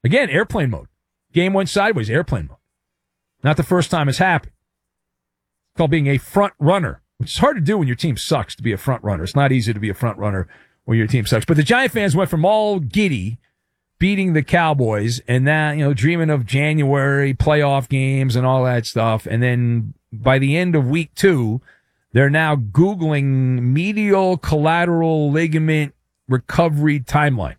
Again, airplane mode. Game went sideways, airplane mode. Not the first time it's happened. It's called being a front runner, which is hard to do when your team sucks to be a front runner. It's not easy to be a front runner when your team sucks. But the Giant fans went from all giddy, beating the Cowboys, and now, dreaming of January playoff games and all that stuff. And then by the end of week 2, they're now Googling medial collateral ligament recovery timeline.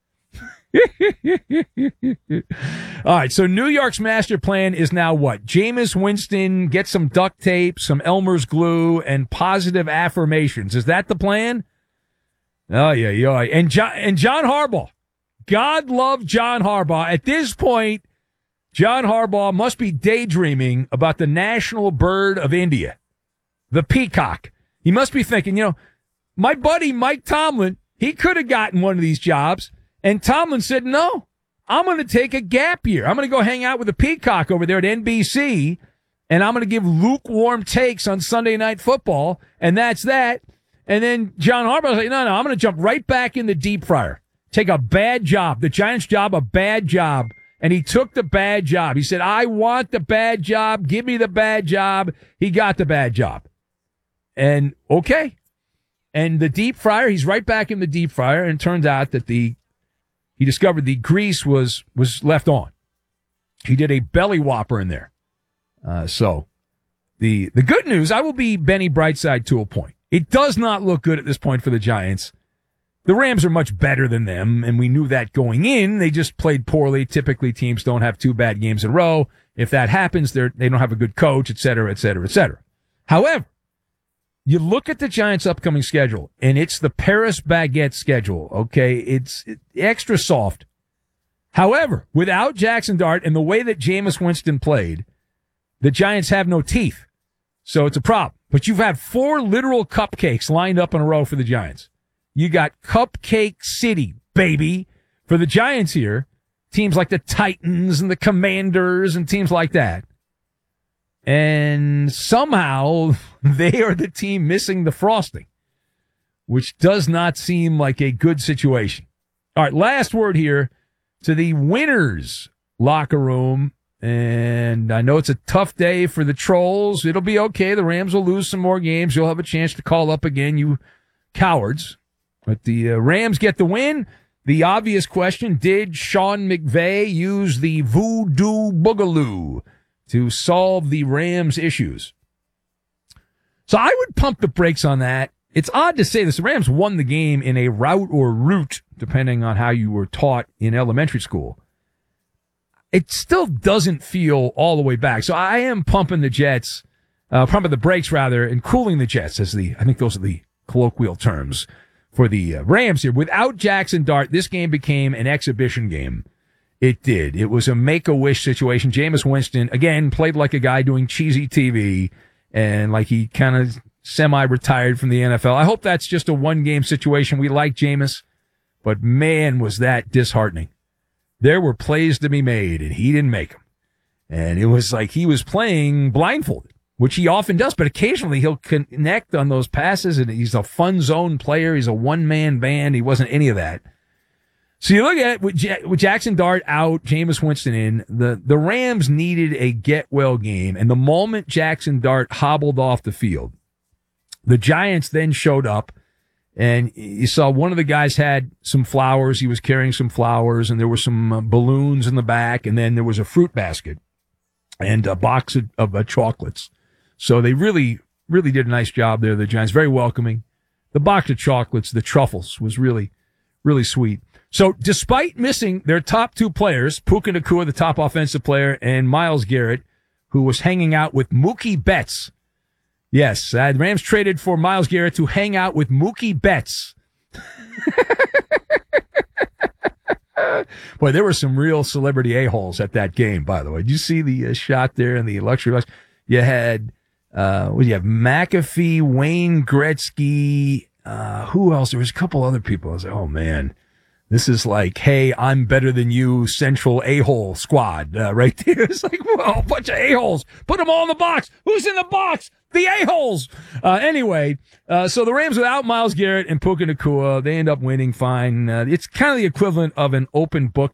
All right, so New York's master plan is now what? Jameis Winston, get some duct tape, some Elmer's glue, and positive affirmations. Is that the plan? Oh, yeah. And John Harbaugh. God love John Harbaugh. At this point, John Harbaugh must be daydreaming about the national bird of India, the peacock. He must be thinking, my buddy Mike Tomlin, he could have gotten one of these jobs. And Tomlin said, no, I'm going to take a gap year. I'm going to go hang out with the peacock over there at NBC, and I'm going to give lukewarm takes on Sunday Night Football, and that's that. And then John Harbaugh was like, no, I'm going to jump right back in the deep fryer. Take a bad job. The Giants' job, a bad job. And he took the bad job. He said, I want the bad job. Give me the bad job. He got the bad job. And okay. And the deep fryer, he's right back in the deep fryer, and it turns out that he discovered the grease was left on. He did a belly whopper in there. So the good news, I will be Benny Brightside to a point. It does not look good at this point for the Giants. The Rams are much better than them, and we knew that going in. They just played poorly. Typically, teams don't have 2 bad games in a row. If that happens, they don't have a good coach, et cetera, et cetera, et cetera. However, you look at the Giants' upcoming schedule, and it's the Paris Baguette schedule, okay? It's extra soft. However, without Jackson Dart and the way that Jameis Winston played, the Giants have no teeth. So it's a problem. But you've had 4 literal cupcakes lined up in a row for the Giants. You got Cupcake City, baby, for the Giants here. Teams like the Titans and the Commanders and teams like that. And somehow they are the team missing the frosting, which does not seem like a good situation. All right, last word here to the winners locker room. And I know it's a tough day for the Trolls. It'll be okay. The Rams will lose some more games. You'll have a chance to call up again, you cowards. But the Rams get the win. The obvious question, did Sean McVay use the voodoo boogaloo to solve the Rams' issues? So I would pump the brakes on that. It's odd to say this. The Rams won the game in a route or route, depending on how you were taught in elementary school. It still doesn't feel all the way back. So I am pumping the brakes rather, and cooling the Jets, I think those are the colloquial terms for the Rams here. Without Jackson Dart, this game became an exhibition game. It did. It was a make-a-wish situation. Jameis Winston, again, played like a guy doing cheesy TV, and like he kind of semi-retired from the NFL. I hope that's just a one-game situation. We like Jameis, but man, was that disheartening. There were plays to be made, and he didn't make them. And it was like he was playing blindfolded, which he often does, but occasionally he'll connect on those passes, and he's a fun zone player. He's a one-man band. He wasn't any of that. So you look at it with Jackson Dart out, Jameis Winston in, the Rams needed a get-well game, and the moment Jackson Dart hobbled off the field, the Giants then showed up, and you saw one of the guys had some flowers. He was carrying some flowers, and there were some balloons in the back, and then there was a fruit basket and a box of chocolates. So they really, really did a nice job there, the Giants. Very welcoming. The box of chocolates, the truffles, was really, really sweet. So despite missing their top 2 players, Puka Nacua, the top offensive player, and Myles Garrett, who was hanging out with Mookie Betts. Yes, the Rams traded for Myles Garrett to hang out with Mookie Betts. Boy, there were some real celebrity a-holes at that game, by the way. Did you see the shot there in the luxury box? You had, you have McAfee, Wayne Gretzky, who else? There was a couple other people. I was like, oh man, this is like, hey, I'm better than you, central a-hole squad, right there. It's like, well, a bunch of a-holes. Put them all in the box. Who's in the box? The a-holes. Anyway, so the Rams without Myles Garrett and Puka Nacua, they end up winning fine. It's kind of the equivalent of an open book